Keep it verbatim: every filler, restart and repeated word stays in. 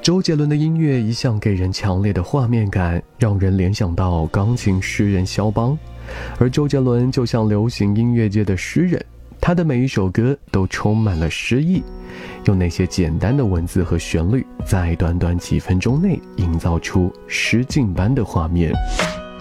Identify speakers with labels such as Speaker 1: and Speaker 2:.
Speaker 1: 周杰伦的音乐一向给人强烈的画面感，让人联想到钢琴诗人肖邦。而周杰伦就像流行音乐界的诗人，他的每一首歌都充满了诗意，用那些简单的文字和旋律，在短短几分钟内营造出诗境般的画面。